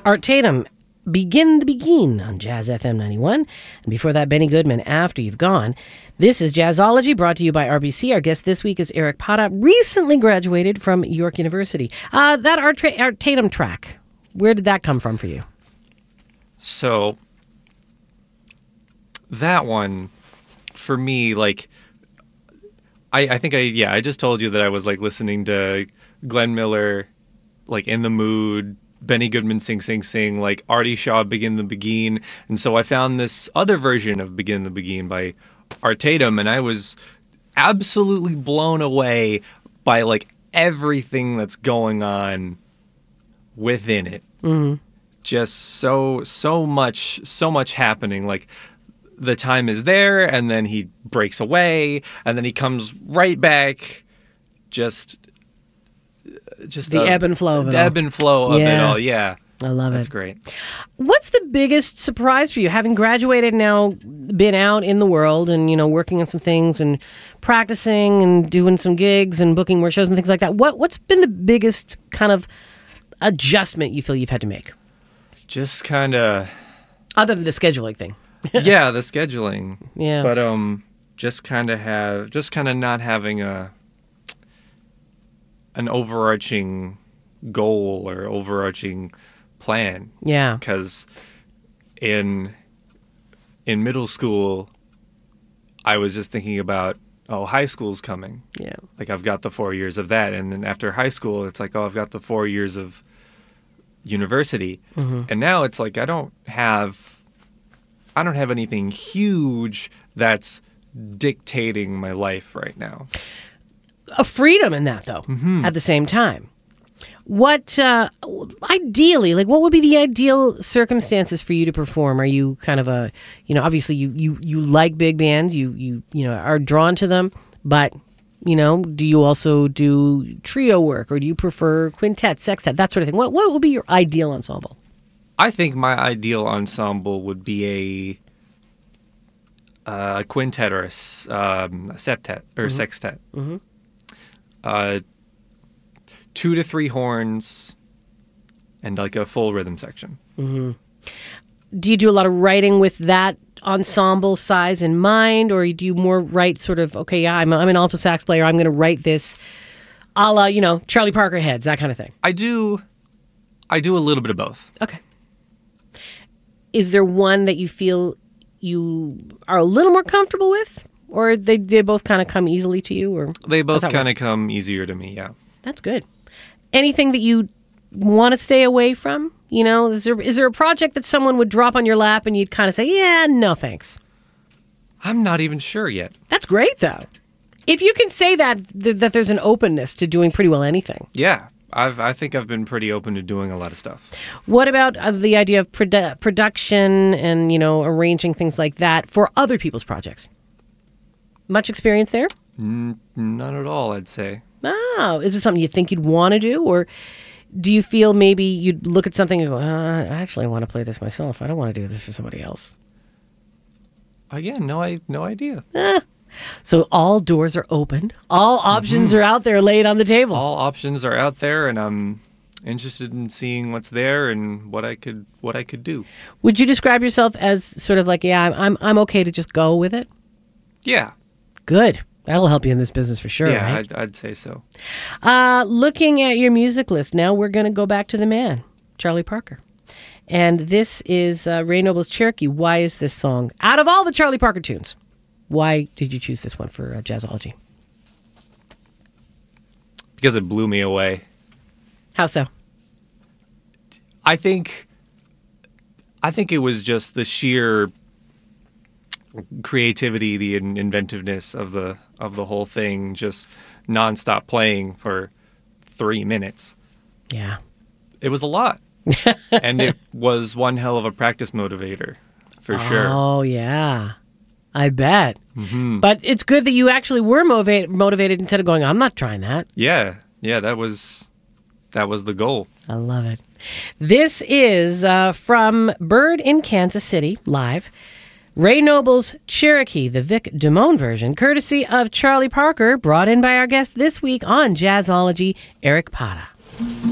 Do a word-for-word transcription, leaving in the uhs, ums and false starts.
Art Tatum, Begin the Begin on Jazz F M ninety-one. And before that, Benny Goodman, After You've Gone. This is Jazzology, brought to you by R B C. Our guest this week is Eric Pata, recently graduated from York University. Uh, that Art, Tra- Art Tatum track, where did that come from for you? So, that one, for me, like, I, I think I, yeah, I just told you that I was, like, listening to Glenn Miller, like, In the Mood, Benny Goodman, Sing, Sing, Sing, like, Artie Shaw, Begin the Begin. And so I found this other version of Begin the Begin by Art Tatum, and I was absolutely blown away by, like, everything that's going on within it. Mm-hmm. Just so, so much, so much happening. Like, the time is there, and then he breaks away, and then he comes right back. Just, just the a, ebb and flow of it the all. ebb and flow of Yeah. it all. Yeah, I love that's it. great. What's the biggest surprise for you, having graduated now, been out in the world and, you know, working on some things and practicing and doing some gigs and booking more shows and things like that? What, what's been the biggest kind of adjustment you feel you've had to make? Just kind of, Other than the scheduling thing. yeah, the scheduling. Yeah. But um, just kind of have, just kind of not having a an overarching goal or overarching plan. Yeah. Because in in middle school, I was just thinking about, oh, high school's coming. Yeah. Like, I've got the four years of that, and then after high school, it's like, oh, I've got the four years of university. Mm-hmm. And now it's like I don't have I don't have anything huge that's dictating my life right now. A freedom in that, though, Mm-hmm. at the same time. What, uh, ideally, like, what would be the ideal circumstances for you to perform? Are you kind of a, you know, obviously you, you, you like big bands, you, you, you know, are drawn to them, but, you know, do you also do trio work, or do you prefer quintet, sextet, that sort of thing? What, what would be your ideal ensemble? I think my ideal ensemble would be a, uh, a quintet or a, s- um, a septet or a sextet. Mm-hmm. Uh, two to three horns and like a full rhythm section. Mm-hmm. Do you do a lot of writing with that ensemble size in mind, or do you more write sort of, okay, yeah, I'm, a, I'm an alto sax player, I'm going to write this a la, you know, Charlie Parker heads, that kind of thing? I do, I do a little bit of both. Okay. Is there one that you feel you are a little more comfortable with, or they, they both kind of come easily to you? Or They both that kind work? of come easier to me, yeah. That's good. Anything that you want to stay away from? You know, is there is there a project that someone would drop on your lap and you'd kind of say, yeah, no thanks? I'm not even sure yet. That's great, though. If you can say that, th- that there's an openness to doing pretty well anything. Yeah, I've, I think I've been pretty open to doing a lot of stuff. What about uh, the idea of produ- production and, you know, arranging things like that for other people's projects? Much experience there? N- none at all, I'd say. Oh, is it something you think you'd want to do? Or do you feel maybe you'd look at something and go, uh, I actually want to play this myself. I don't want to do this for somebody else. Again, no, I no idea. Ah. So all doors are open. All options are out there laid on the table. All options are out there, and I'm interested in seeing what's there and what I could what I could do. Would you describe yourself as sort of like, yeah, I'm I'm, I'm okay to just go with it? Yeah, Good. That'll help you in this business for sure, yeah, right? I'd, I'd say so. Uh, looking at your music list, now we're going to go back to the man, Charlie Parker. And this is uh, Ray Noble's Cherokee. Why is this song, out of all the Charlie Parker tunes, why did you choose this one for uh, Jazzology? Because it blew me away. How so? I think I think it was just the sheer creativity, the in- inventiveness of the of the whole thing, just nonstop playing for three minutes. Yeah. It was a lot. And it was one hell of a practice motivator, for sure. Oh, yeah. I bet. hmm But it's good that you actually were motivate- motivated instead of going, I'm not trying that. Yeah, yeah, that was that was the goal. I love it. This is uh, from Bird in Kansas City, live. Ray Noble's Cherokee, the Vic Damone version, courtesy of Charlie Parker, brought in by our guest this week on Jazzology, Eric Pata.